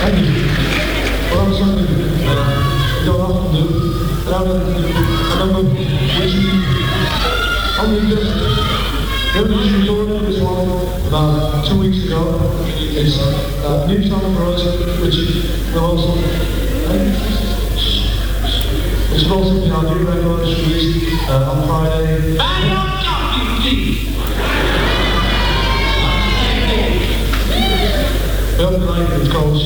Thank you. Well, that was something we don't often do. And I remember wishing on the Eurovision tour this one about 2 weeks ago. It's a new song for us, which will also it's also been our new record released on Friday. We hope you like it. It's called